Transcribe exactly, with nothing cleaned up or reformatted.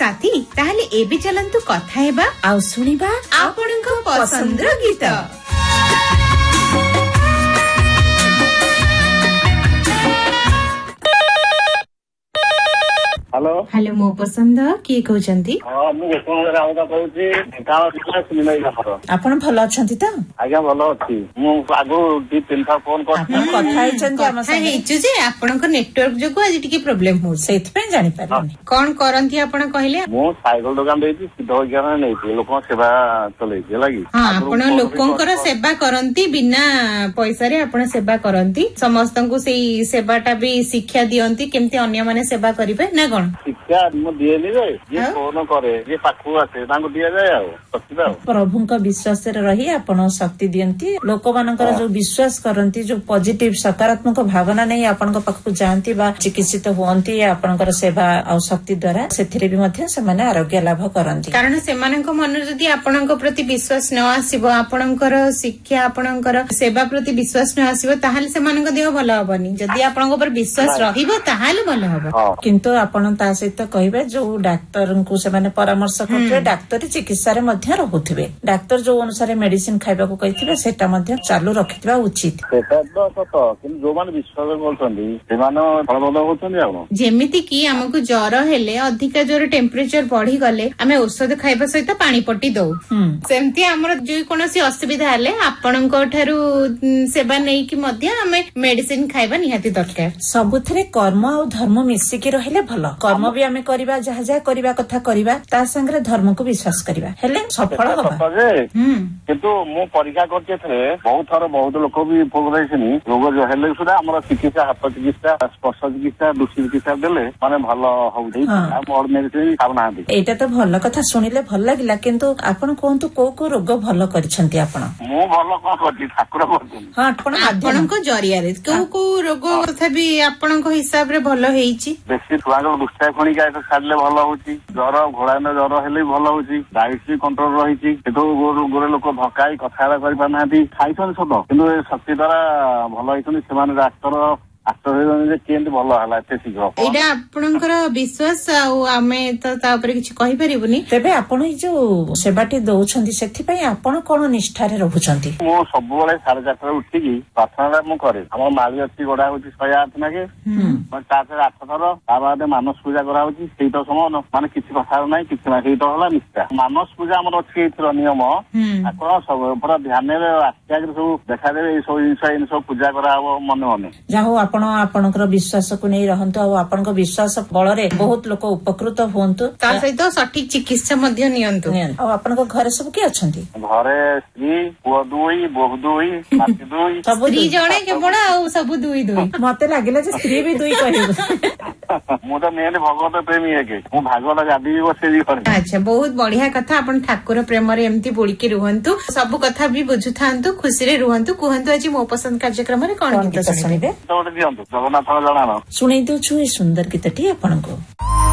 साथी ताहले एबे चलंतु कथा हेबा आ सुनिबा आपनका पसंदर गीत। हेलो हेलो मो पसंद किए कहउचंती? हां मु गोपाल राउत कहउची गाँव जिला सुनिनाई घर। आपण भलो अछंती त? आज्ञा भलो अछि। मु आगु दी तीन था फोन करछि कथा हेचंती हम कथा हेचु जे आपनका नेटवर्क जोगु आज टिके प्रॉब्लम हो सेथ पे जानि पारनी। कोन करंती आपण कहले? मु साइकिल दुकान देछि सिद्ध ज्ञान नै छी लोक सेवा चलै छै लागि। हां आपण लोकंकर सेवा करंती बिना पैसा रे आपण सेवा करंती समस्तन को सेई सेवाटा भी शिक्षा दियंती केमती अन्य माने सेवा करिवे ना कोन? शिक्षा मु दिएनी रे जे फोन करे जे पाखु आसे तांको दिया जाय आ शक्ति बा प्रभुंका विश्वास रे रही आपण शक्ति दियंती लोक मानकर जो विश्वास करंती जो पॉजिटिव सकारात्मक भावना नै आपनका पाखु जानती बा चिकित्सित होंती आपनकर सेवा आ शक्ति द्वारा सेथिरे भी मध्ये से माने आरोग्य लाभ करंती। कारण से मानक मन जदी आपनका प्रति विश्वास न आसीबो आपनकर शिक्षा आपनकर सेवा प्रति विश्वास न आसीबो ताहाले से मानक देह भलो हबनी जदी आपनका पर विश्वास रहिबो ताहाले भलो हबो। किंतु आपण ता सहित कहबे जो डाक्टर को से माने परामर्श करथे डाक्टरी चिकित्सा रे मध्ये रहउथिबे डाक्टर जो अनुसार मेडिसिन खाइबा को कहिथिबे सेटा मध्ये चालू रखिबा उचित। सेटा तो सत किन जो मान विश्वास करथंदी से मान फलबल होथंदी आ जेमिति की हमकु ज्वर हेले अधिक ज्वर टेम्परेचर बढ़ी गले हमें औषध खाइबा सहित पानी पट्टी दउ सेमति हमर जे कोनोसी असुविधा हेले आपनक ठारू सेवा नै कि मध्ये हमें मेडिसिन खाइबा निहाती दरकार। सबुथरे कर्म और धर्म मिसी के रहले भलो कर्म भी हमें करिबा जहा जहा करिबा कथा करिबा ता संगे धर्म को विश्वास करिबा हेले सफल होबा। किंतु मु परीक्षा करते थे बहुत थर बहुत लोक भी उपयोगनी रोग जो हेले सुधा हमर चिकित्सा हाथ चिकित्सा स्पर्श चिकित्सा दुष्ट चिकित्सा देले माने भलो होउदै आ मोर मेडिसिन खावना दे एटा तो भलो कथा सुनिले भल लागिला किंतु आपण कोंतु को को रोग भलो करिसंती आपण? मु भलो को करती ठाकुर करती। हां आपण आपण को जरिया रे को को रोग तथा भी आपण को हिसाब रे भलो हेइची बेसी छुआंग दुष्टा खणिका तो छाडले भलो होउची ज्वर घोड़ाने ज्वर हेले भलो होउची डायबिटीज कंट्रोल रहिची एतो गोरे लोक धकाई कथारा करि पानाती खाइछन सब किंतु शक्ति द्वारा भलो होइछन सेमाने डाक्टर आश्चर्य केंद्र भल है एते शीघ्र एटा आपनकर विश्वास आमे तो ता ऊपर किछ कहि परिबुनी। तबे आपण ई जो सेवाटी दउछंती सेथि पई आपण कोन निष्ठा रे रहउछंती? मो सब बेले साढ़े चार उठी की प्रार्थना मु करे हमर माली अछि गोडा होछि एक सौ आठ नागे मन चार आठ थर ता बाद मानस पूजा करा होछि सेही तो समान माने किछ कथा नै किछ नै सेही तो होला निष्ठा मानस पूजा हमर अछि एथर नियम आपण सब पूरा ध्यान रे आस्था सब देखा देबे ई सब इन सब पूजा करा हो मन मन जाहो आपण आपनकर विश्वास को नै रहंतु आ आपनकर विश्वास बळ रे बहुत लोक उपकृत होंतु ता सहित सठिक चिकित्सा मध्ये नियंतु। आ आपनकर घर सब के अछंती? घरे स्त्री पुआ दुई बोह दुई माटी दुई सब दुई जणे केवल आ सब दुई दुई मते लागिला जे स्त्री भी दुई कहबो मु तो मेन भगवत प्रेमी है मु भागवत गादी बसे भी कर। अच्छा बहुत बढ़िया कथा आपण ठाकुर प्रेम रे एम्ति बोली के रुहंतु सब कथा भी बुझुथांतु खुशी रे रुहंतु कहंतु आज मो पसंद कार्यक्रम रे कोन गीत सुनिबे तो दियंतु जगन्नाथ जणाना सुनै दउ छु ए सुंदर गीतटी आपनको।